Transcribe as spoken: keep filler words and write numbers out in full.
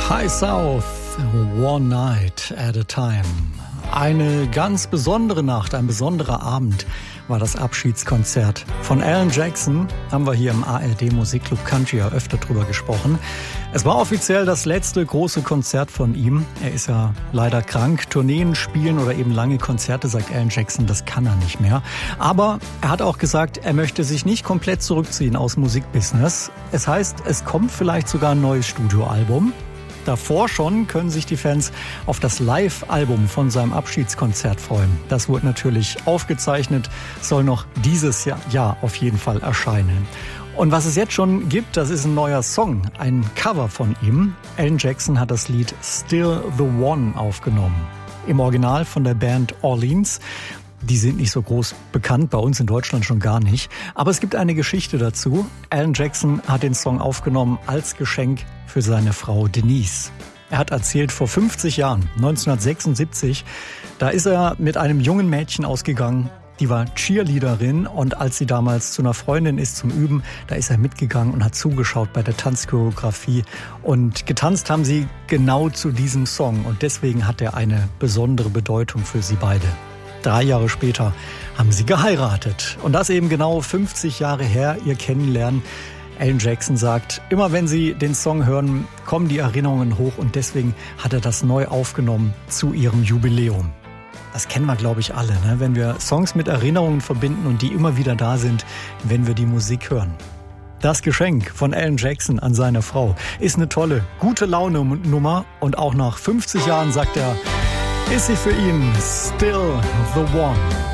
High South, One Night at a Time. Eine ganz besondere Nacht, ein besonderer Abend war das Abschiedskonzert von Alan Jackson. Haben wir hier im A R D Musikclub Country ja öfter drüber gesprochen. Es war offiziell das letzte große Konzert von ihm. Er ist ja leider krank. Tourneen spielen oder eben lange Konzerte, sagt Alan Jackson, das kann er nicht mehr. Aber er hat auch gesagt, er möchte sich nicht komplett zurückziehen aus Musikbusiness. Es heißt, es kommt vielleicht sogar ein neues Studioalbum. Davor schon können sich die Fans auf das Live-Album von seinem Abschiedskonzert freuen. Das wurde natürlich aufgezeichnet, soll noch dieses Jahr, Jahr auf jeden Fall erscheinen. Und was es jetzt schon gibt, das ist ein neuer Song, ein Cover von ihm. Alan Jackson hat das Lied Still the One aufgenommen. Im Original von der Band Orleans. Die sind nicht so groß bekannt, bei uns in Deutschland schon gar nicht. Aber es gibt eine Geschichte dazu. Alan Jackson hat den Song aufgenommen als Geschenk für seine Frau Denise. Er hat erzählt, vor fünfzig Jahren, neunzehnhundertsechsundsiebzig, da ist er mit einem jungen Mädchen ausgegangen. Die war Cheerleaderin und als sie damals zu einer Freundin ist zum Üben, da ist er mitgegangen und hat zugeschaut bei der Tanzchoreografie. Und getanzt haben sie genau zu diesem Song und deswegen hat er eine besondere Bedeutung für sie beide. Drei Jahre später haben sie geheiratet. Und das eben genau fünfzig Jahre her, ihr Kennenlernen. Alan Jackson sagt, immer wenn sie den Song hören, kommen die Erinnerungen hoch. Und deswegen hat er das neu aufgenommen zu ihrem Jubiläum. Das kennen wir, glaube ich, alle, ne? Wenn wir Songs mit Erinnerungen verbinden und die immer wieder da sind, wenn wir die Musik hören. Das Geschenk von Alan Jackson an seine Frau ist eine tolle, gute Laune-Nummer. Und auch nach fünfzig Jahren sagt er, ist sie für ihn still the one.